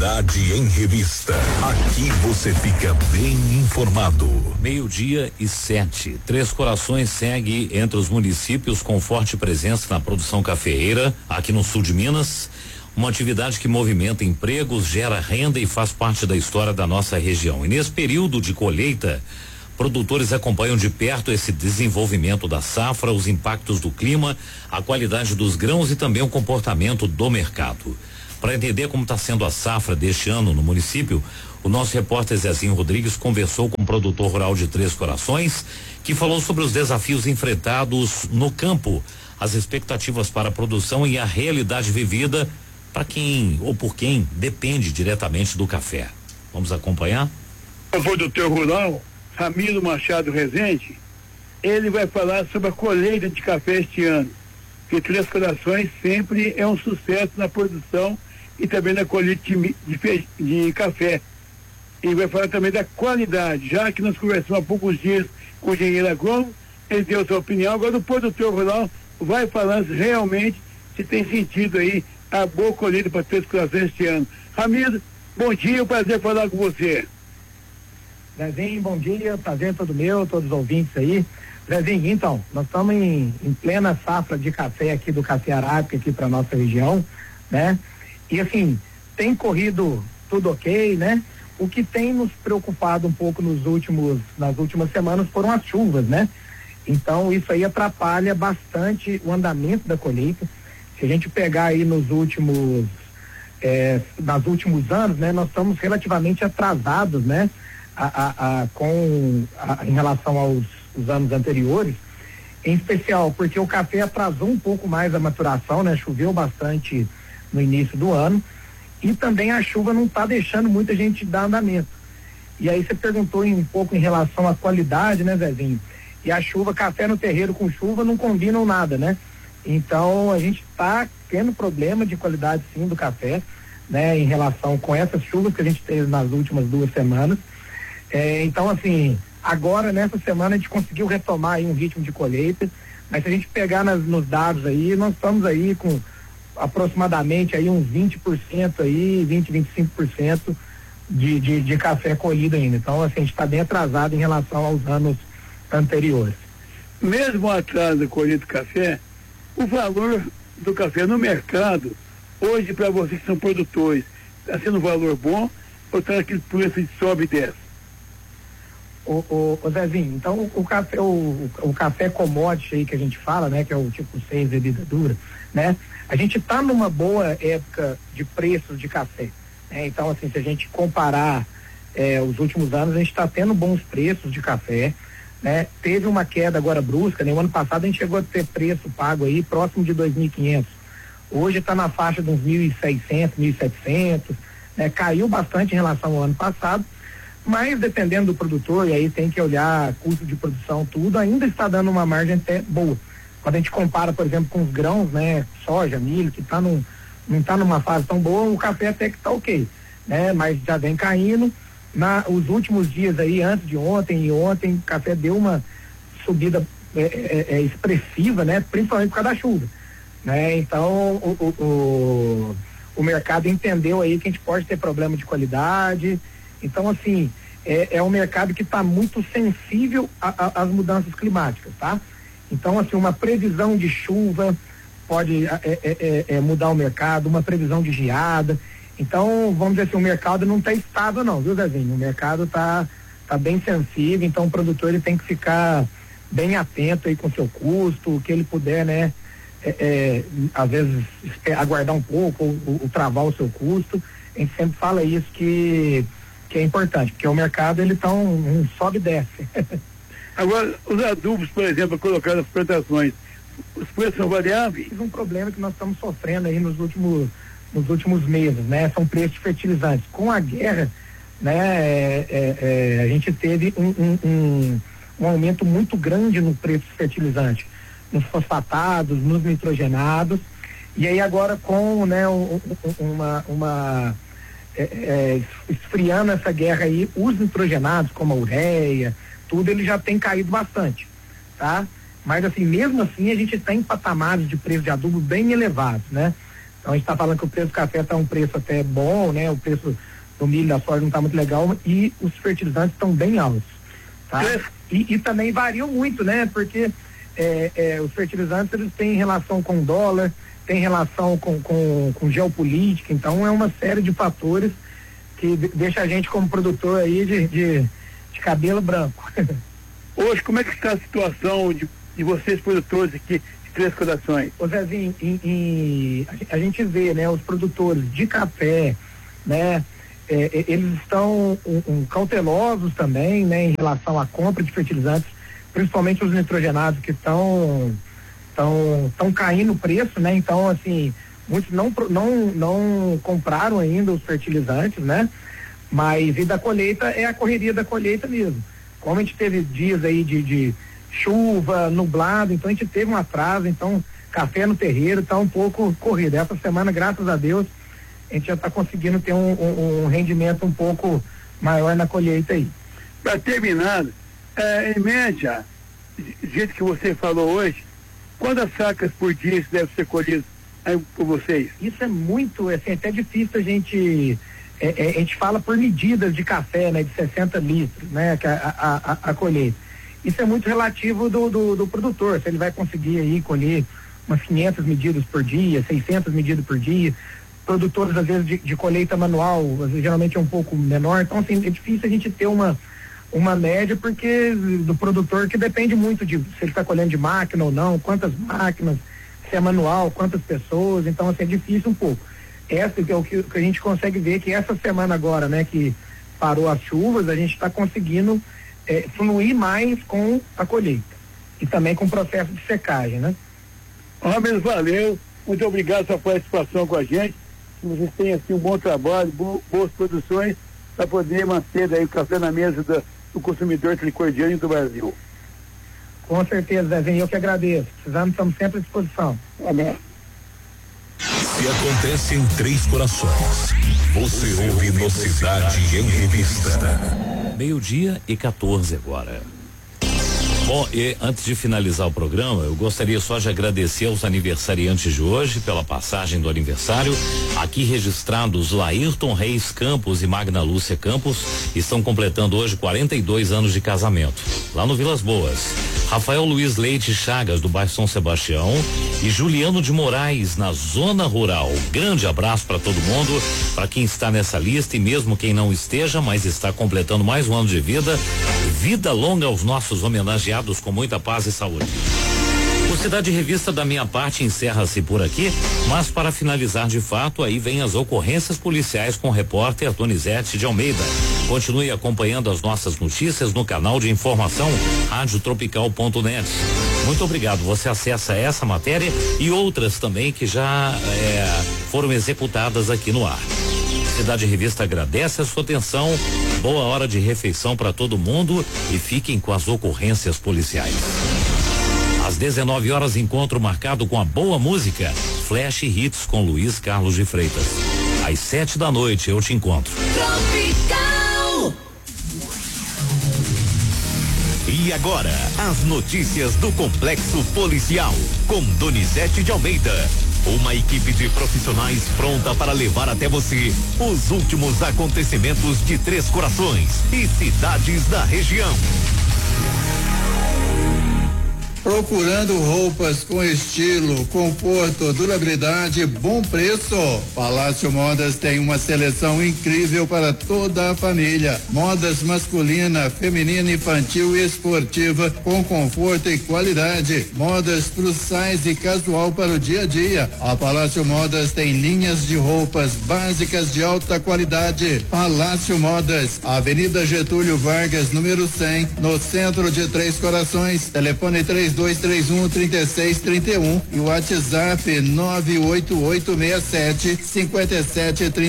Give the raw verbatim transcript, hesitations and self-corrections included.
Cidade em Revista. Aqui você fica bem informado. Meio-dia e sete. Três Corações segue entre os municípios com forte presença na produção cafeeira aqui no sul de Minas. Uma atividade que movimenta empregos, gera renda e faz parte da história da nossa região. E nesse período de colheita, produtores acompanham de perto esse desenvolvimento da safra, os impactos do clima, a qualidade dos grãos e também o comportamento do mercado. Para entender como está sendo a safra deste ano no município, o nosso repórter Zezinho Rodrigues conversou com o produtor rural de Três Corações, que falou sobre os desafios enfrentados no campo, as expectativas para a produção e a realidade vivida para quem ou por quem depende diretamente do café. Vamos acompanhar? O produtor rural, Ramiro Machado Rezende, ele vai falar sobre a colheita de café este ano, que Três Corações sempre é um sucesso na produção e também na colheita de, de, de café. E vai falar também da qualidade, já que nós conversamos há poucos dias com o engenheiro agrônomo, ele deu sua opinião, agora o produtor rural vai falar realmente se tem sentido aí a boa colheita para Três Corações este ano. Ramiro, bom dia, é um prazer falar com você. Zezinho, bom dia, prazer todo meu, todos os ouvintes aí. Zezinho, então, nós estamos em, em plena safra de café aqui do café arábica aqui para nossa região, né? E assim, tem corrido tudo ok, né? O que tem nos preocupado um pouco nos últimos, nas últimas semanas foram as chuvas, né? Então isso aí atrapalha bastante o andamento da colheita. Se a gente pegar aí nos últimos, é, nos últimos anos, né? Nós estamos relativamente atrasados, né? A, a, a, com, a, em relação aos os anos anteriores, em especial porque o café atrasou um pouco mais a maturação, né? Choveu bastante no início do ano e também a chuva não está deixando muita gente dar andamento. E aí você perguntou em, um pouco em relação à qualidade, né, Zezinho? E a chuva, café no terreiro com chuva não combinam nada, né? Então a gente está tendo problema de qualidade sim do café, né? Em relação com essas chuvas que a gente teve nas últimas duas semanas. É, então assim, agora nessa semana a gente conseguiu retomar aí um ritmo de colheita, mas se a gente pegar nas, nos dados aí, nós estamos aí com aproximadamente aí uns vinte por cento aí, vinte, vinte e cinco por cento de, de, de café colhido ainda. Então assim, a gente está bem atrasado em relação aos anos anteriores. Mesmo atrás da colheita do café, o valor do café no mercado, hoje para vocês que são produtores, está sendo um valor bom ou está aquele preço de sobe e desce? O, o, o Zezinho, então o, o café, o, o café commodity aí que a gente fala, né, que é o tipo seis bebida dura, né, a gente tá numa boa época de preços de café, né, então assim, se a gente comparar eh, os últimos anos, a gente está tendo bons preços de café, né, teve uma queda agora brusca, né, o ano passado a gente chegou a ter preço pago aí próximo de dois mil e quinhentos, hoje está na faixa de uns mil e seiscentos, mil e setecentos, né, caiu bastante em relação ao ano passado, mas dependendo do produtor, e aí tem que olhar custo de produção, tudo, ainda está dando uma margem até boa. Quando a gente compara, por exemplo, com os grãos, né, soja, milho, que tá num, não está numa fase tão boa, o café até que está ok, né, mas já vem caindo. Na, os últimos dias aí, antes de ontem e ontem, o café deu uma subida é, é, é, expressiva, né, principalmente por causa da chuva, né, então o, o, o, o mercado entendeu aí que a gente pode ter problema de qualidade. Então, assim, é, é um mercado que está muito sensível às mudanças climáticas, tá? Então, assim, uma previsão de chuva pode é, é, é, mudar o mercado, uma previsão de geada. Então, vamos dizer assim, o mercado não está estável não, viu, Zezinho? O mercado está tá bem sensível, então o produtor ele tem que ficar bem atento aí com o seu custo, o que ele puder, né? É, é, às vezes aguardar um pouco ou, ou, ou travar o seu custo. A gente sempre fala isso que que é importante, porque o mercado ele tá um, um sobe e desce. Agora, os adubos, por exemplo, colocar nas plantações, os preços são variáveis? Um problema que nós estamos sofrendo aí nos últimos, nos últimos meses, né? São preços de fertilizantes. Com a guerra, né? É, é, é, a gente teve um, um, um, um aumento muito grande no preço de fertilizante, nos fosfatados, nos nitrogenados, e aí agora com, né, um, uma, uma É, é, esfriando essa guerra aí, os nitrogenados, como a ureia, tudo, ele já tem caído bastante, tá? Mas assim, mesmo assim, a gente está em patamares de preço de adubo bem elevados, né? Então a gente está falando que o preço do café está um preço até bom, né? O preço do milho, da soja não está muito legal e os fertilizantes estão bem altos, tá? E, e também variam muito, né? Porque é, é, os fertilizantes eles têm relação com o dólar, tem relação com, com, com geopolítica, então é uma série de fatores que deixa a gente como produtor aí de, de, de cabelo branco. Hoje, como é que está a situação de, de vocês produtores aqui de Três Corações? Ô Zezinho, em, em, a gente vê, né, os produtores de café, né, é, eles estão um, um, cautelosos também, né, em relação à compra de fertilizantes, principalmente os nitrogenados que estão estão estão caindo o preço, né? Então, assim, muitos não não não compraram ainda os fertilizantes, né? Mas e da colheita é a correria da colheita mesmo. Como a gente teve dias aí de, de chuva, nublado, então a gente teve um atraso, então café no terreiro está um pouco corrido. Essa semana, graças a Deus, a gente já está conseguindo ter um, um, um rendimento um pouco maior na colheita aí. Para terminar, é, em média, do jeito que você falou hoje, quantas sacas por dia isso deve ser colhido aí por vocês? Isso é muito, assim, até difícil a gente, é, é, a gente fala por medidas de café, né, de sessenta litros, né, que a, a, a, a colheita. Isso é muito relativo do, do, do produtor, se ele vai conseguir aí colher umas quinhentas medidas por dia, seiscentas medidas por dia. Produtores, às vezes, de, de colheita manual, às vezes, geralmente é um pouco menor, então, assim, é difícil a gente ter uma uma média, porque do produtor que depende muito de se ele está colhendo de máquina ou não, quantas máquinas, se é manual, quantas pessoas, então assim, é difícil um pouco. Essa que é o que, que a gente consegue ver, que essa semana agora, né, que parou as chuvas, a gente está conseguindo é, fluir mais com a colheita e também com o processo de secagem, né? Rubens, valeu, muito obrigado pela sua participação com a gente, que vocês tenham assim um bom trabalho, bo, boas produções para poder manter daí o café na mesa da do consumidor tricordiano do Brasil. Com certeza, Zezinho, eu que agradeço. Precisamos, estamos sempre à disposição. Amém. Se acontece em Três Corações, você ouve no Cidade em Revista. Meio-dia e quatorze agora. Bom, e antes de finalizar o programa, eu gostaria só de agradecer aos aniversariantes de hoje pela passagem do aniversário. Aqui registrados Laírton Reis Campos e Magna Lúcia Campos estão completando hoje quarenta e dois anos de casamento, lá no Vilas Boas. Rafael Luiz Leite Chagas, do bairro São Sebastião, e Juliano de Moraes, na zona rural. Grande abraço para todo mundo, para quem está nessa lista e mesmo quem não esteja, mas está completando mais um ano de vida. Vida longa aos nossos homenageados, com muita paz e saúde. O Cidade Revista da minha parte encerra-se por aqui, mas para finalizar de fato, aí vem as ocorrências policiais com o repórter Donizete de Almeida. Continue acompanhando as nossas notícias no canal de informação rádio tropical ponto net. Muito obrigado, você acessa essa matéria e outras também que já é, foram executadas aqui no ar. Cidade Revista agradece a sua atenção, boa hora de refeição para todo mundo e fiquem com as ocorrências policiais. Às dezenove horas, encontro marcado com a boa música, Flash Hits com Luiz Carlos de Freitas. Às sete da noite eu te encontro. Tropical. E agora, as notícias do Complexo Policial, com Donizete de Almeida. Uma equipe de profissionais pronta para levar até você os últimos acontecimentos de Três Corações e cidades da região. Procurando roupas com estilo, conforto, durabilidade, bom preço? Palácio Modas tem uma seleção incrível para toda a família. Modas masculina, feminina, infantil e esportiva com conforto e qualidade. Modas plus size e casual para o dia a dia. A Palácio Modas tem linhas de roupas básicas de alta qualidade. Palácio Modas, Avenida Getúlio Vargas, número cem, no centro de Três Corações. Telefone três dois três um, trinta e seis, trinta e um e o WhatsApp nove oito oito seis sete, cinquenta e sete, trinta